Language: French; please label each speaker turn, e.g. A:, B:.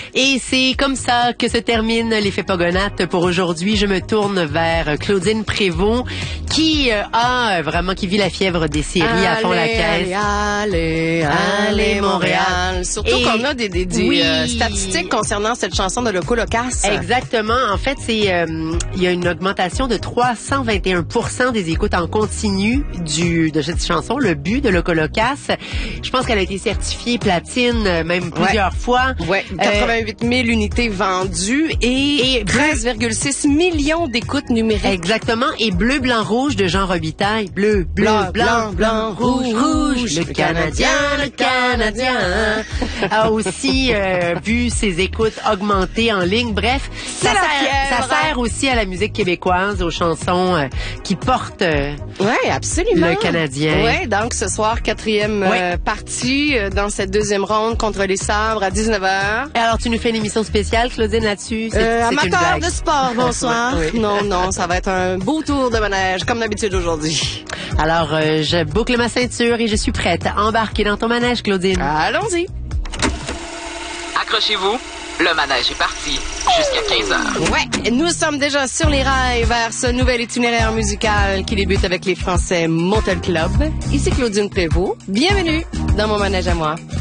A: Et c'est comme ça que se termine l'effet Pogonate pour aujourd'hui. Je me tourne vers Claudine Prévost qui qui vit la fièvre des séries à fond la caisse.
B: Allez, Montréal. Surtout
A: Et
B: qu'on a des statistiques concernant cette chanson de Loco Locas.
A: Exactement. En fait, il y a une augmentation de 321% des écoutes en continu de cette chanson, Le But de Loco Locas. Je pense qu'elle a été certifiée platine même plusieurs fois.
B: Ouais, 88 000 unités vendues et 13,6 millions d'écoutes numériques.
A: Exactement. Et Bleu, Blanc, Rouge de Jean Robitaille. Bleu, blanc, rouge. Le Canadien a aussi vu ses écoutes augmenter en ligne. Bref, ça sert aussi à la musique québécoise, aux chansons qui portent
B: absolument.
A: le Canadien.
B: Ouais, donc ce soir, quatrième partie dans cette deuxième ronde contre les Sabres à 19h.
A: Alors, tu nous fais une émission spéciale, Claudine, là-dessus? C'est une
B: Amateur
A: blague.
B: de sport, bonsoir.
A: Oui.
B: Non, ça va être un beau tour de manège, comme d'habitude aujourd'hui.
A: Alors, je boucle ma ceinture et je suis prête à embarquer dans ton manège, Claudine.
B: Allons-y.
C: Accrochez-vous, le manège est parti jusqu'à 15h.
B: Ouais, nous sommes déjà sur les rails vers ce nouvel itinéraire musical qui débute avec les Français Motel Club. Ici Claudine Prévost. Bienvenue dans mon manège à moi.